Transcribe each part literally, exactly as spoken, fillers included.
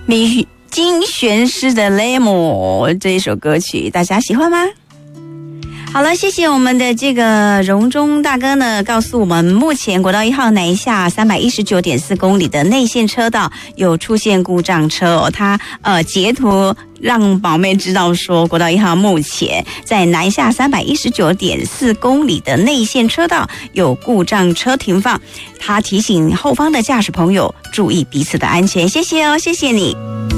米津玄师的《雷姆》这一首歌曲，大家喜欢吗？好了，谢谢我们的这个荣中大哥呢，告诉我们目前国道一号南下三百一十九点四公里的内线车道有出现故障车哦，他呃截图让宝妹知道说，国道一号目前在南下三百一十九点四公里的内线车道有故障车停放，他提醒后方的驾驶朋友注意彼此的安全，谢谢哦，谢谢你。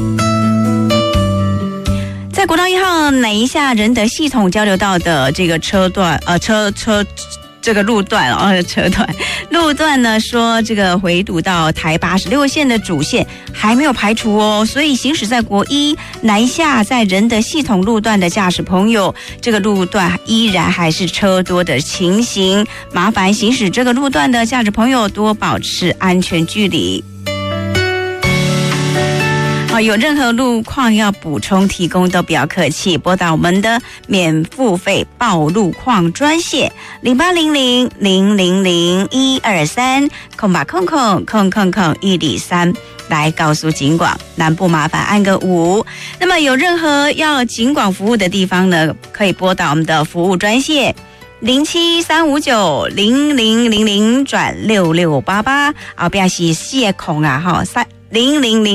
在国道一号南一下仁德系统交流道的这个车段，呃，车车这个路段哦，车段路段呢，说这个回堵到台八十六线的主线还没有排除哦，所以行驶在国一南下在仁德系统路段的驾驶朋友，这个路段依然还是车多的情形，麻烦行驶这个路段的驾驶朋友多保持安全距离。有任何路况要补充提供都不要客气，拨打我们的免付费报路况专线零八零零零零零一二三空吧空空空空空一里三来告诉警广，南部麻烦按个五。那么有任何要警广服务的地方呢，可以拨打我们的服务专线零七三五九零零零零转六六八八，后边是谢孔啊哈三零零零。